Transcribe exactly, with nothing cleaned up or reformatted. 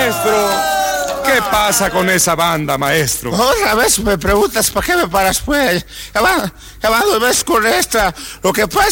Maestro, ¿qué pasa con esa banda, maestro? Otra vez me preguntas, ¿para qué me paras, pues? Ya va, ya va dos veces con esta. Lo que pasa